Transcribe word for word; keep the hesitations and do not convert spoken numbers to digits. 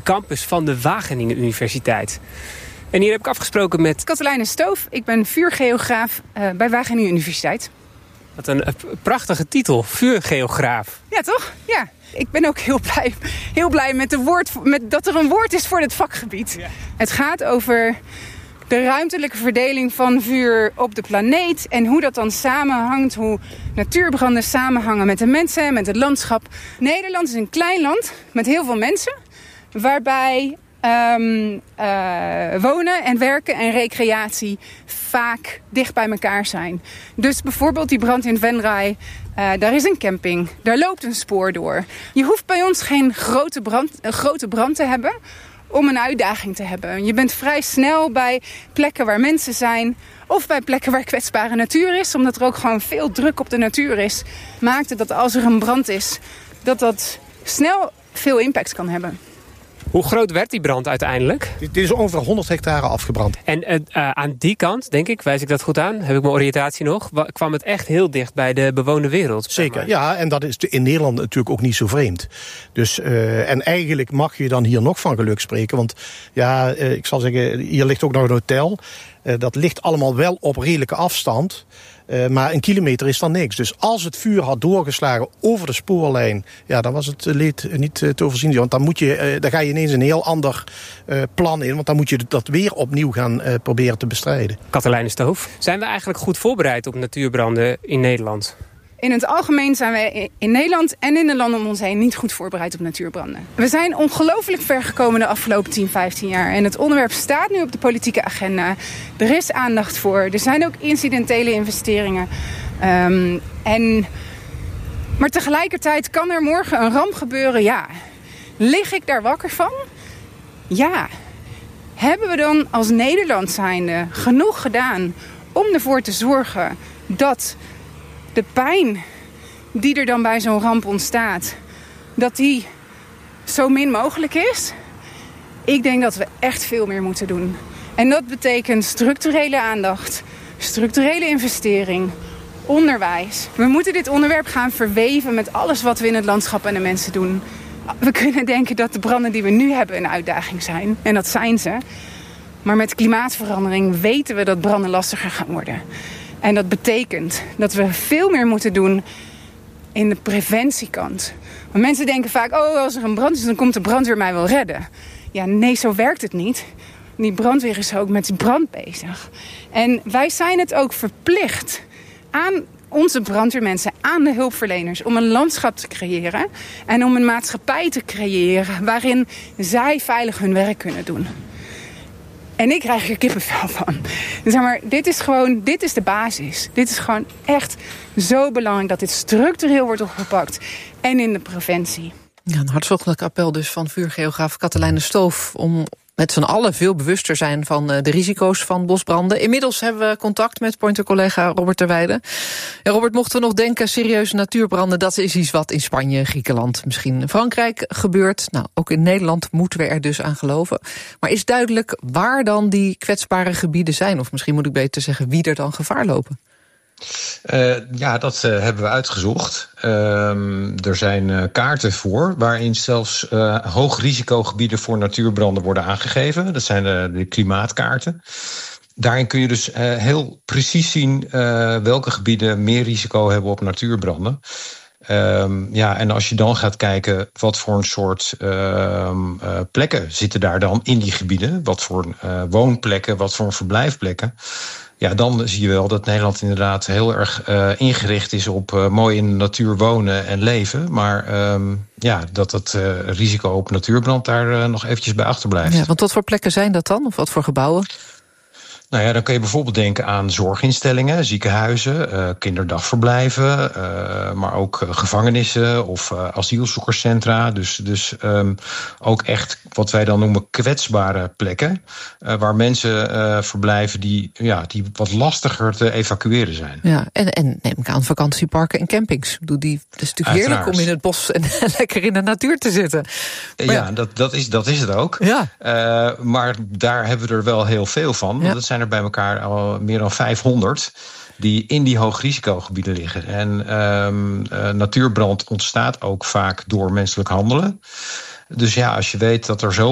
campus van de Wageningen Universiteit. En hier heb ik afgesproken met Katelijne Stoof. Ik ben vuurgeograaf uh, bij Wageningen Universiteit. Wat een uh, prachtige titel, vuurgeograaf. Ja, toch? Ja. Ik ben ook heel blij, heel blij met, de woord, met dat er een woord is voor dit vakgebied. Ja. Het gaat over de ruimtelijke verdeling van vuur op de planeet en hoe dat dan samenhangt, hoe natuurbranden samenhangen met de mensen, met het landschap. Nederland is een klein land met heel veel mensen, waarbij um, uh, wonen en werken en recreatie vaak dicht bij elkaar zijn. Dus bijvoorbeeld die brand in Venray, uh, daar is een camping, daar loopt een spoor door. Je hoeft bij ons geen grote brand, een grote brand te hebben om een uitdaging te hebben. Je bent vrij snel bij plekken waar mensen zijn of bij plekken waar kwetsbare natuur is, omdat er ook gewoon veel druk op de natuur is, maakt het dat als er een brand is, dat dat snel veel impact kan hebben. Hoe groot werd die brand uiteindelijk? Dit is ongeveer honderd hectare afgebrand. En uh, aan die kant, denk ik, wijs ik dat goed aan, heb ik mijn oriëntatie nog, kwam het echt heel dicht bij de bewoonde wereld. Zeker, ja, en dat is in Nederland natuurlijk ook niet zo vreemd. Dus, uh, en eigenlijk mag je dan hier nog van geluk spreken, want ja, uh, ik zal zeggen, hier ligt ook nog een hotel. Uh, dat ligt allemaal wel op redelijke afstand. Uh, maar een kilometer is dan niks. Dus als het vuur had doorgeslagen over de spoorlijn, ja, dan was het leed niet uh, te overzien. Want dan, moet je, uh, dan ga je ineens een heel ander uh, plan in. Want dan moet je dat weer opnieuw gaan uh, proberen te bestrijden. Katelijne Stoof, zijn we eigenlijk goed voorbereid op natuurbranden in Nederland? In het algemeen zijn we in Nederland en in de landen om ons heen niet goed voorbereid op natuurbranden. We zijn ongelooflijk ver gekomen de afgelopen tien, vijftien jaar. En het onderwerp staat nu op de politieke agenda. Er is aandacht voor. Er zijn ook incidentele investeringen. Um, en, maar tegelijkertijd kan er morgen een ramp gebeuren. Ja. Lig ik daar wakker van? Ja. Hebben we dan als Nederland zijnde genoeg gedaan om ervoor te zorgen dat de pijn die er dan bij zo'n ramp ontstaat, dat die zo min mogelijk is? Ik denk dat we echt veel meer moeten doen. En dat betekent structurele aandacht, structurele investering, onderwijs. We moeten dit onderwerp gaan verweven met alles wat we in het landschap en de mensen doen. We kunnen denken dat de branden die we nu hebben een uitdaging zijn. En dat zijn ze. Maar met klimaatverandering weten we dat branden lastiger gaan worden. En dat betekent dat we veel meer moeten doen in de preventiekant. Want mensen denken vaak, oh, als er een brand is, dan komt de brandweer mij wel redden. Ja, nee, zo werkt het niet. Die brandweer is ook met die brand bezig. En wij zijn het ook verplicht aan onze brandweermensen, aan de hulpverleners, om een landschap te creëren en om een maatschappij te creëren waarin zij veilig hun werk kunnen doen. En ik krijg er kippenvel van. Zeg maar, dit is gewoon, dit is de basis. Dit is gewoon echt zo belangrijk dat dit structureel wordt opgepakt. En in de preventie. Ja, een hartstochtelijk appel dus van vuurgeograaf Katelijne Stoof om met z'n allen veel bewuster zijn van de risico's van bosbranden. Inmiddels hebben we contact met Pointer-collega Robert Terweijden. Ja, Robert, mochten we nog denken, serieuze natuurbranden, dat is iets wat in Spanje, Griekenland, misschien in Frankrijk gebeurt. Nou, ook in Nederland moeten we er dus aan geloven. Maar is duidelijk waar dan die kwetsbare gebieden zijn? Of misschien moet ik beter zeggen, wie er dan gevaar lopen? Uh, ja, dat uh, hebben we uitgezocht. Uh, er zijn uh, kaarten voor, waarin zelfs uh, hoogrisicogebieden voor natuurbranden worden aangegeven. Dat zijn de, de klimaatkaarten. Daarin kun je dus uh, heel precies zien uh, welke gebieden meer risico hebben op natuurbranden. Um, ja, en als je dan gaat kijken wat voor een soort uh, uh, plekken zitten daar dan in die gebieden, wat voor uh, woonplekken, wat voor verblijfplekken. Ja, dan zie je wel dat Nederland inderdaad heel erg uh, ingericht is op uh, mooi in de natuur wonen en leven. Maar um, ja, dat het uh, risico op natuurbrand daar uh, nog eventjes bij achterblijft. Ja, want wat voor plekken zijn dat dan? Of wat voor gebouwen? Nou ja, dan kun je bijvoorbeeld denken aan zorginstellingen, ziekenhuizen, uh, kinderdagverblijven, uh, maar ook uh, gevangenissen of uh, asielzoekerscentra. Dus, dus um, ook echt wat wij dan noemen kwetsbare plekken, uh, waar mensen uh, verblijven die, ja, die wat lastiger te evacueren zijn. Ja, en, en neem ik aan vakantieparken en campings. Doe die, het is natuurlijk Uiteraard heerlijk om in het bos en lekker in de natuur te zitten. Maar ja, ja, dat, dat, is, dat is het ook. Ja. Uh, maar daar hebben we er wel heel veel van. Ja. Dat zijn er bij elkaar al meer dan vijfhonderd die in die hoogrisicogebieden liggen. En um, uh, natuurbrand ontstaat ook vaak door menselijk handelen. Dus ja, als je weet dat er zo